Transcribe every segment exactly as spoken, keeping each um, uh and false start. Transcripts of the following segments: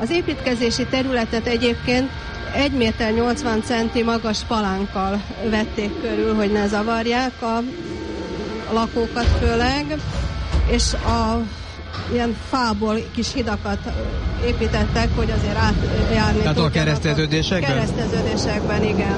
Az építkezési területet egyébként egy méter nyolcvan centi magas palánkkal vették körül, hogy ne zavarják a lakókat főleg, és a ilyen fából kis hidakat építettek, hogy azért átjárni. Tehát a kereszteződésekben? Kereszteződésekben, igen.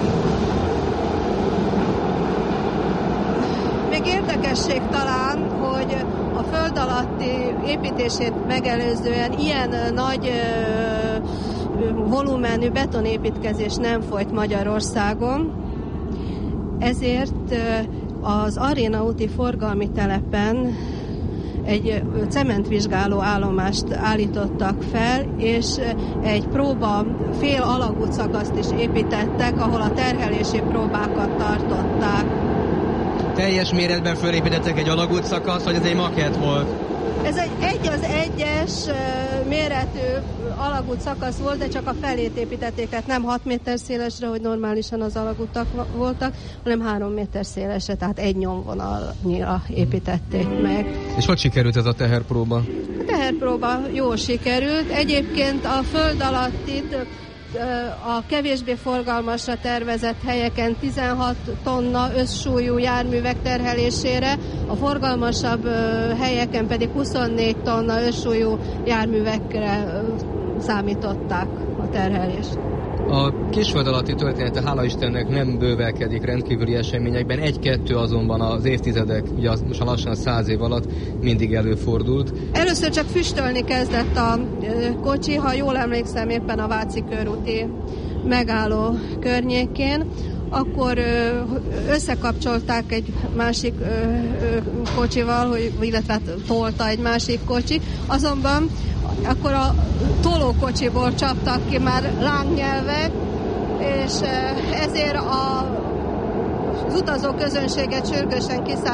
Még érdekesség talán, hogy a föld alatti építését megelőzően ilyen nagy volumenű betonépítkezés nem folyt Magyarországon, ezért az Aréna úti forgalmi telepen egy cementvizsgáló állomást állítottak fel, és egy próba fél alagút szakaszt is építettek, ahol a terhelési próbákat tartották. Teljes méretben fölépítettek egy alagút szakasz, vagy ez egy makett volt? Ez egy egy az egyes méretű alagút szakasz volt, de csak a felét építették, tehát nem hat méter szélesre, hogy normálisan az alagútak voltak, hanem három méter szélesre, tehát egy nyomvonalnyira építették meg. És hogy sikerült ez a teherpróba? A teherpróba jól sikerült. Egyébként a föld alatt itt a kevésbé forgalmasra tervezett helyeken tizenhat tonna összsúlyú járművek terhelésére, a forgalmasabb helyeken pedig huszonnégy tonna összsúlyú járművekre számították a terhelést. A Kisföld alatti története, hála Istennek, nem bővelkedik rendkívüli eseményekben, egy-kettő azonban az évtizedek, ugye most lassan a száz év alatt mindig előfordult. Először csak füstölni kezdett a kocsi, ha jól emlékszem, éppen a Váci körúti megálló környékén, akkor összekapcsolták egy másik kocsival, hogy, illetve tolta egy másik kocsi, azonban akkor a tolókocsiból csaptak ki már lángnyelvek, és ezért a, az utazó közönséget sürgősen kiszállt